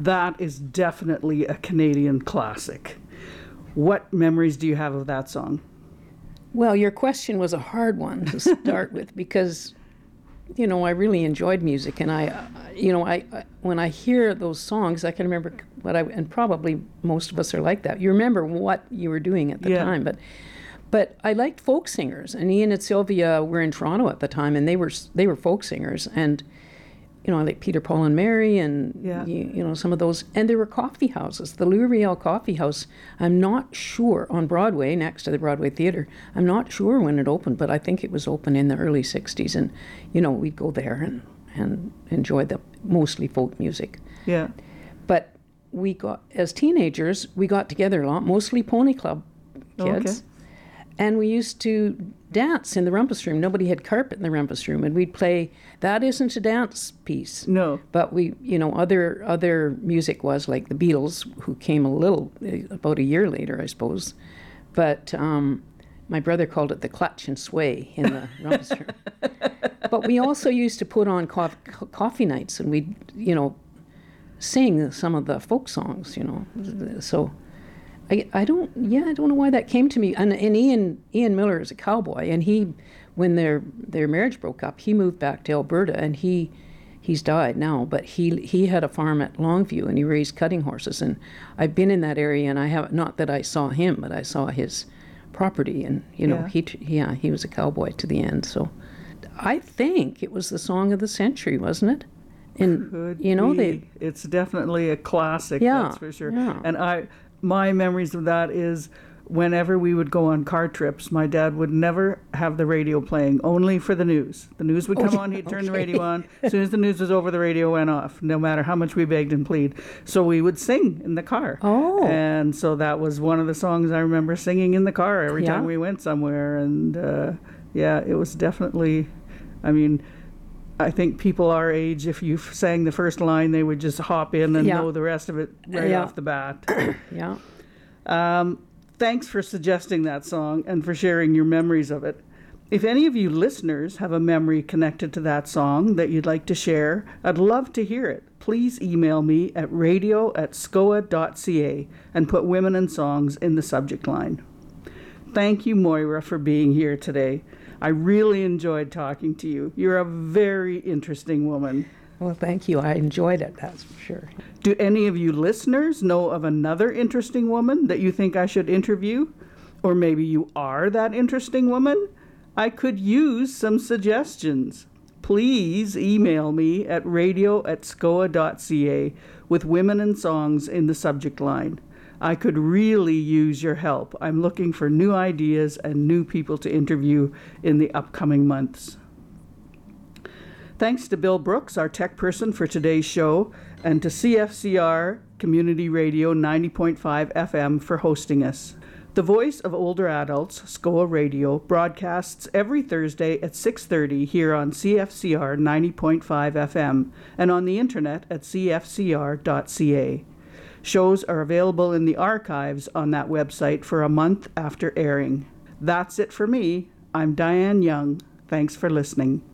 That is definitely a Canadian classic. What memories do you have of that song? Well, your question was a hard one to start with because, I really enjoyed music, and I when I hear those songs, I can remember and probably most of us are like that. You remember what you were doing at the time, but I liked folk singers, and Ian and Sylvia were in Toronto at the time, and they were folk singers, and I like Peter, Paul, and Mary, and some of those. And there were coffee houses. The Louis Coffee House, I'm not sure, on Broadway, next to the Broadway Theatre. I'm not sure when it opened, but I think it was open in the early 60s. And, we'd go there and enjoy the mostly folk music. Yeah. But as teenagers, we got together a lot, mostly Pony Club kids. Okay. And we used to dance in the rumpus room. Nobody had carpet in the rumpus room, and we'd play That Isn't a Dance piece. No. But we, other music was like the Beatles, who came about a year later, I suppose. But my brother called it the clutch and sway in the rumpus room. But we also used to put on coffee nights, and we'd, sing some of the folk songs, So I don't know why that came to me. And Ian Miller is a cowboy, and when their marriage broke up, he moved back to Alberta, and he's died now, but he had a farm at Longview, and he raised cutting horses, and I've been in that area, and I have, not that I saw him, but I saw his property, and he was a cowboy to the end. So I think it was the song of the century, wasn't it? And Could be. It's definitely a classic, that's for sure. Yeah. And my memories of that is whenever we would go on car trips, my dad would never have the radio playing, only for the news. The news would come on, he'd turn the radio on. As soon as the news was over, the radio went off, no matter how much we begged and plead. So we would sing in the car. Oh. And so that was one of the songs I remember singing in the car every time we went somewhere. And it was definitely, I think people our age, if you sang the first line, they would just hop in and know the rest of it right off the bat. Yeah. Thanks for suggesting that song and for sharing your memories of it. If any of you listeners have a memory connected to that song that you'd like to share, I'd love to hear it. Please email me at radio@scoa.ca and put Women and Songs in the subject line. Thank you, Moira, for being here today. I really enjoyed talking to you. You're a very interesting woman. Well, thank you. I enjoyed it, that's for sure. Do any of you listeners know of another interesting woman that you think I should interview? Or maybe you are that interesting woman? I could use some suggestions. Please email me at radio@scoa.ca with Women and Songs in the subject line. I could really use your help. I'm looking for new ideas and new people to interview in the upcoming months. Thanks to Bill Brooks, our tech person for today's show, and to CFCR Community Radio 90.5 FM for hosting us. The Voice of Older Adults, SCOA Radio, broadcasts every Thursday at 6:30 here on CFCR 90.5 FM and on the internet at cfcr.ca. Shows are available in the archives on that website for a month after airing. That's it for me. I'm Diane Young. Thanks for listening.